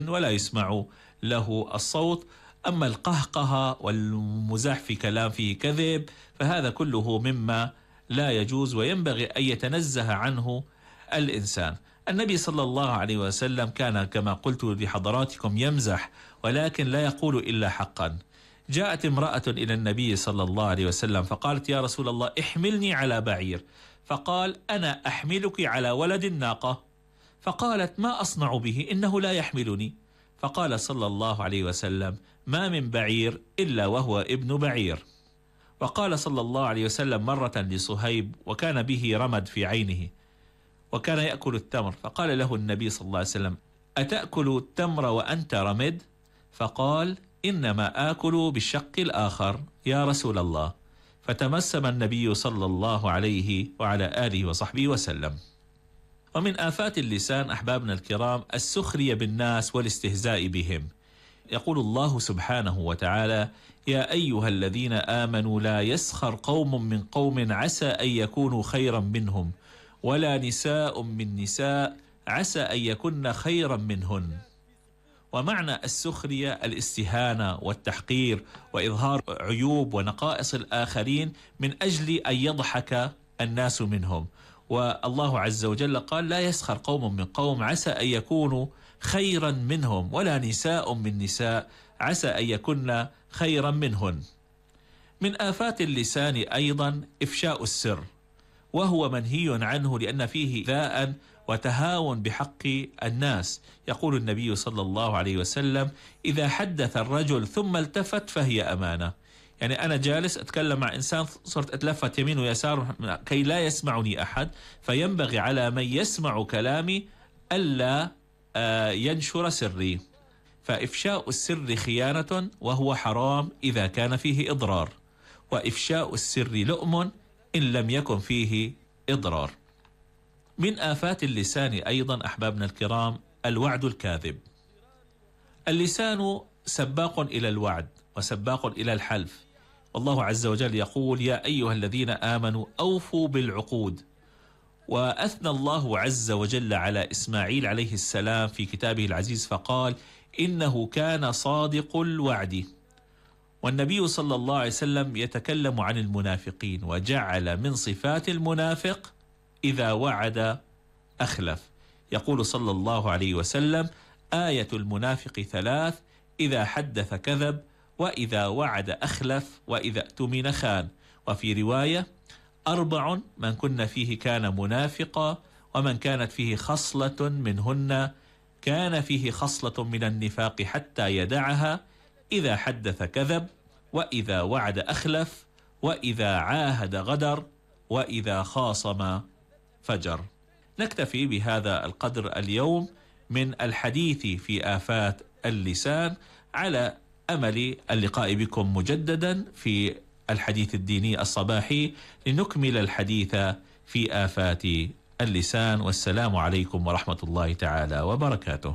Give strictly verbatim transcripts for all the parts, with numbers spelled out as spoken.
ولا يسمع له الصوت. أما القهقه والمزاح في كلام فيه كذب فهذا كله مما لا يجوز وينبغي أن يتنزه عنه الإنسان. النبي صلى الله عليه وسلم كان كما قلت لحضراتكم يمزح ولكن لا يقول إلا حقا. جاءت امرأة إلى النبي صلى الله عليه وسلم فقالت: يا رسول الله احملني على بعير. فقال: أنا أحملك على ولد الناقة. فقالت: ما أصنع به إنه لا يحملني. فقال صلى الله عليه وسلم: ما من بعير إلا وهو ابن بعير. وقال صلى الله عليه وسلم مرة لصهيب وكان به رمد في عينه وكان يأكل التمر، فقال له النبي صلى الله عليه وسلم: أتأكل التمر وأنت رمد؟ فقال: إنما آكل بالشق الآخر يا رسول الله. فتمسم النبي صلى الله عليه وعلى آله وصحبه وسلم. ومن آفات اللسان أحبابنا الكرام السخرية بالناس والاستهزاء بهم. يقول الله سبحانه وتعالى: يا أيها الذين آمنوا لا يسخر قوم من قوم عسى أن يكونوا خيرا منهم ولا نساء من نساء عسى أن يكن خيرا منهن. ومعنى السخرية الاستهانة والتحقير وإظهار عيوب ونقائص الآخرين من أجل أن يضحك الناس منهم. والله عز وجل قال: لا يسخر قوم من قوم عسى أن يكونوا خيرا منهم ولا نساء من نساء عسى أن يكن خيرا منهن. من آفات اللسان أيضا إفشاء السر، وهو منهي عنه لأن فيه إيذاء وتهاون بحق الناس. يقول النبي صلى الله عليه وسلم: إذا حدث الرجل ثم التفت فهي أمانة. يعني أنا جالس أتكلم مع إنسان صرت أتلفت يمين ويسار كي لا يسمعني أحد، فينبغي على من يسمع كلامي ألا ينشر سري. فإفشاء السر خيانة وهو حرام إذا كان فيه إضرار، وإفشاء السر لؤم إن لم يكن فيه إضرار. من آفات اللسان أيضا أحبابنا الكرام الوعد الكاذب. اللسان سباق إلى الوعد وسباق إلى الحلف، والله عز وجل يقول: يا أيها الذين آمنوا أوفوا بالعقود. وأثنى الله عز وجل على إسماعيل عليه السلام في كتابه العزيز فقال: إنه كان صادق الوعد. والنبي صلى الله عليه وسلم يتكلم عن المنافقين وجعل من صفات المنافق إذا وعد أخلف. يقول صلى الله عليه وسلم: آية المنافق ثلاث: إذا حدث كذب وإذا وعد أخلف وإذا اؤتمن خان. وفي رواية: أربع من كن فيه كان منافقا ومن كانت فيه خصلة منهن كان فيه خصلة من النفاق حتى يدعها: إذا حدث كذب وإذا وعد أخلف وإذا عاهد غدر وإذا خاصم فجر. نكتفي بهذا القدر اليوم من الحديث في آفات اللسان، على أمل اللقاء بكم مجددا في الحديث الديني الصباحي لنكمل الحديث في آفات اللسان. والسلام عليكم ورحمة الله تعالى وبركاته.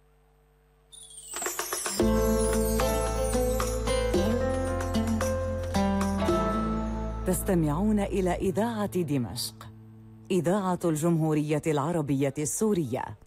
تستمعون إلى إذاعة دمشق، إذاعة الجمهورية العربية السورية.